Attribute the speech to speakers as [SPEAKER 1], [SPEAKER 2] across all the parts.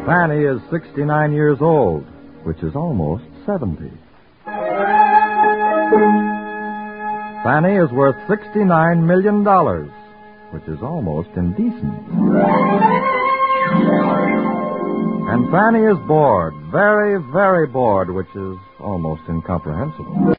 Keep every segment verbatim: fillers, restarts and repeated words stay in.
[SPEAKER 1] Fanny is sixty-nine years old, which is almost seventy. Fanny is worth sixty-nine million dollars, which is almost indecent. And Fanny is bored, very, very bored, which is almost incomprehensible.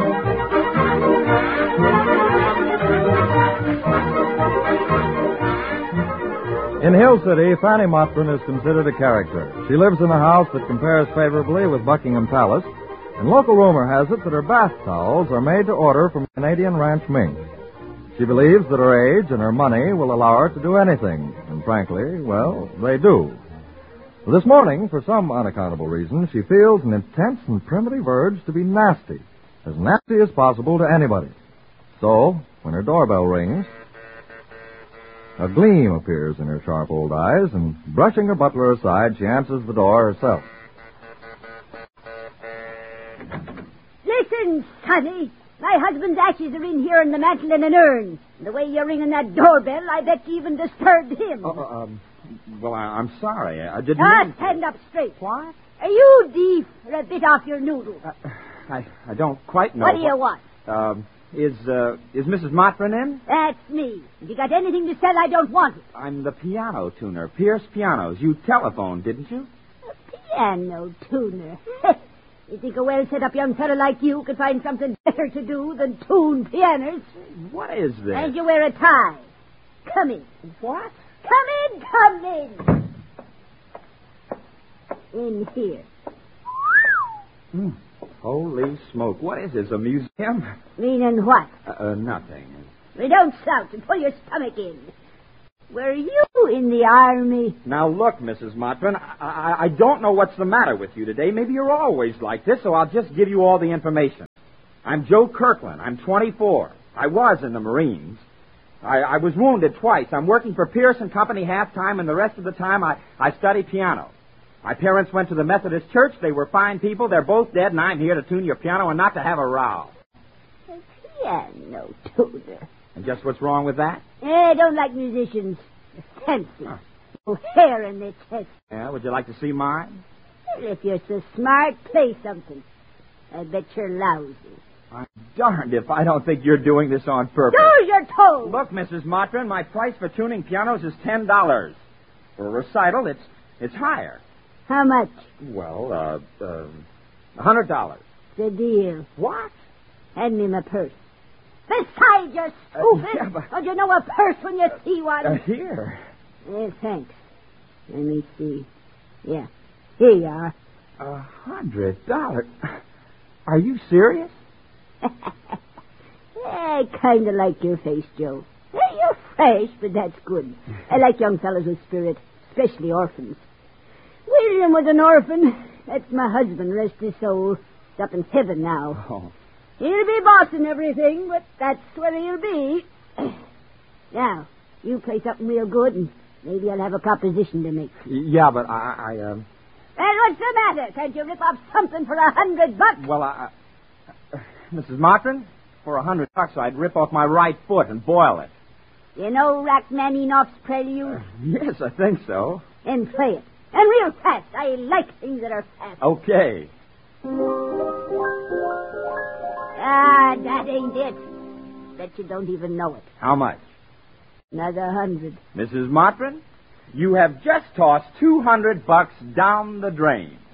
[SPEAKER 1] In Hill City, Fanny Mottram is considered a character. She lives in a house that compares favorably with Buckingham Palace, and local rumor has it that her bath towels are made to order from Canadian Ranch Mink. She believes that her age and her money will allow her to do anything, and frankly, well, they do. This morning, for some unaccountable reason, she feels an intense and primitive urge to be nasty, as nasty as possible to anybody. So, when her doorbell rings, a gleam appears in her sharp old eyes, and brushing her butler aside, she answers the door herself.
[SPEAKER 2] Listen, Sonny. My husband's ashes are in here in the mantel in an urn. The way you're ringing that doorbell, I bet you even disturbed him.
[SPEAKER 3] Oh, um, well, I, I'm sorry. I didn't
[SPEAKER 2] Ah,
[SPEAKER 3] mean to.
[SPEAKER 2] stand up straight.
[SPEAKER 3] What?
[SPEAKER 2] Are you deep or a bit off your noodle?
[SPEAKER 3] Uh, I I don't quite know.
[SPEAKER 2] What do you want?
[SPEAKER 3] Um, is, uh, is Missus Mottram in?
[SPEAKER 2] That's me. If you got anything to sell, I don't want it.
[SPEAKER 3] I'm the piano tuner, Pierce Pianos. You telephoned, didn't you?
[SPEAKER 2] A piano tuner. You think a well-set-up young fellow like you could find something better to do than tune pianos?
[SPEAKER 3] What is this?
[SPEAKER 2] And you wear a tie. Come in.
[SPEAKER 3] What?
[SPEAKER 2] Come in, come in. In here.
[SPEAKER 3] Mm. Holy smoke. What is this, a museum?
[SPEAKER 2] Meaning what?
[SPEAKER 3] Uh, uh, nothing.
[SPEAKER 2] We don't shout and pull your stomach in. Were you in the army?
[SPEAKER 3] Now, look, Missus Mottram, I, I, I don't know what's the matter with you today. Maybe you're always like this, so I'll just give you all the information. I'm Joe Kirkland. I'm twenty-four. I was in the Marines. I, I was wounded twice. I'm working for Pierce and Company half-time, and the rest of the time I, I study piano. My parents went to the Methodist Church. They were fine people. They're both dead, and I'm here to tune your piano and not to have a row.
[SPEAKER 2] A piano tuner.
[SPEAKER 3] And just what's wrong with that?
[SPEAKER 2] I don't like musicians. They're fancy.
[SPEAKER 3] Huh.
[SPEAKER 2] No hair in their chest.
[SPEAKER 3] Yeah, would you like to see mine?
[SPEAKER 2] Well, if you're so smart, play something. I bet you're lousy.
[SPEAKER 3] I'm darned if I don't think you're doing this on purpose.
[SPEAKER 2] Do as you're told.
[SPEAKER 3] Look, Missus Mottram, my price for tuning pianos is ten dollars. For a recital, it's it's higher.
[SPEAKER 2] How much?
[SPEAKER 3] Well, uh, uh, a hundred dollars.
[SPEAKER 2] The deal.
[SPEAKER 3] What?
[SPEAKER 2] Hand me my purse. Besides, you're stupid.
[SPEAKER 3] Uh, yeah, but-
[SPEAKER 2] Don't you know a purse when you see one?
[SPEAKER 3] Uh, here.
[SPEAKER 2] Eh, thanks. Let me see. Yeah. Here you are.
[SPEAKER 3] A hundred dollars? Are you serious?
[SPEAKER 2] I kind of like your face, Joe. Eh, you're fresh, but that's good. I like young fellows with spirit, especially orphans. William was an orphan. That's my husband, rest his soul. He's up in heaven now.
[SPEAKER 3] Oh.
[SPEAKER 2] He'll be bossing everything, but that's where he'll be. Now, you play something real good, and maybe I'll have a proposition to make.
[SPEAKER 3] Yeah, but I, I, um...
[SPEAKER 2] Well, what's the matter? Can't you rip off something for a hundred bucks?
[SPEAKER 3] Well, I... Uh, Missus Mottram, for a hundred bucks, I'd rip off my right foot and boil it.
[SPEAKER 2] You know Rachmaninoff's Prelude?
[SPEAKER 3] Uh, yes, I think so.
[SPEAKER 2] Then play it. And real fast. I like things that are fast.
[SPEAKER 3] Okay.
[SPEAKER 2] Ah, that ain't it. Bet you don't even know it.
[SPEAKER 3] How much?
[SPEAKER 2] Another hundred.
[SPEAKER 3] Missus Mottram, you have just tossed two hundred bucks down the drain.